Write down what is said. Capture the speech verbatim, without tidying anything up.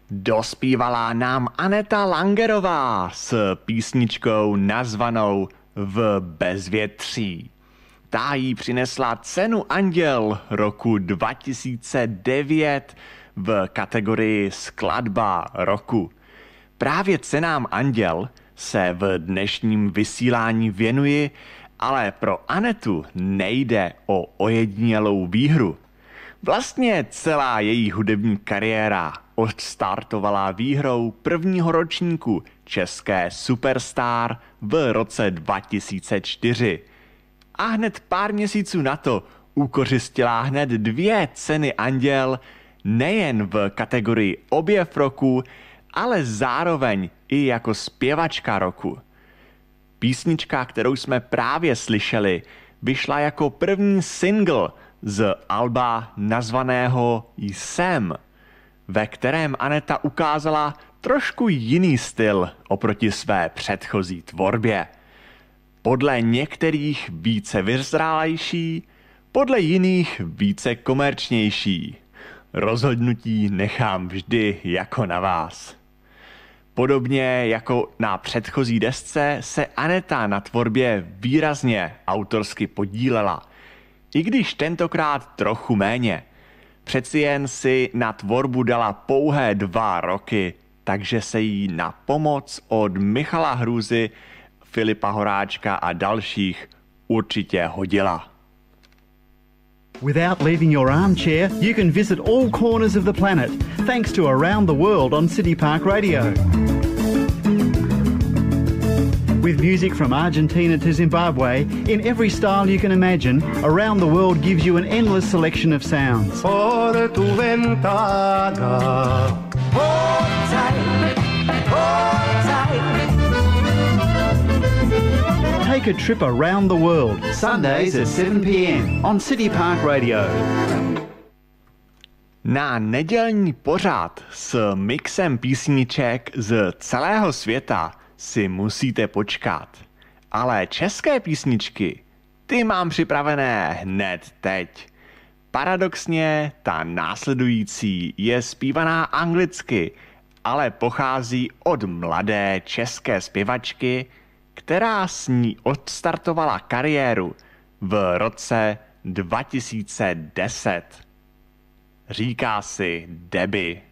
Dospívala nám Aneta Langerová s písničkou nazvanou V bezvětří. Ta jí přinesla cenu Anděl roku dva tisíce devět v kategorii Skladba roku. Právě cenám Anděl se v dnešním vysílání věnuji, ale pro Anetu nejde o ojedinělou výhru. Vlastně celá její hudební kariéra odstartovala výhrou prvního ročníku České Superstar v roce dva tisíce čtyři. A hned pár měsíců na to ukořistila hned dvě ceny Anděl nejen v kategorii Objev roku, ale zároveň i jako zpěvačka roku. Písnička, kterou jsme právě slyšeli, vyšla jako první single z alba nazvaného Jsem, ve kterém Aneta ukázala trošku jiný styl oproti své předchozí tvorbě. Podle některých více vyzrálejší, podle jiných více komerčnější. Rozhodnutí nechám vždy jako na vás. Podobně jako na předchozí desce se Aneta na tvorbě výrazně autorsky podílela. I když tentokrát trochu méně. Přeci jen si na tvorbu dala pouhé dva roky, takže se jí na pomoc od Michala Hrůzy, Filipa Horáčka a dalších určitě hodila. Without leaving your armchair, you can visit all corners of the planet thanks to Around the World on City Park Radio. With music from Argentina to Zimbabwe, in every style you can imagine, Around the World gives you an endless selection of sounds. Por tu ventana. Hold tight, hold tight. Take a trip around the world, Sundays at seven p m on City Park Radio. Na nedělní pořad s mixem písniček z celého světa si musíte počkat. Ale české písničky, ty mám připravené hned teď. Paradoxně ta následující je zpívaná anglicky, ale pochází od mladé české zpěvačky, která s ní odstartovala kariéru v roce dva tisíce deset. Říká si Debbie.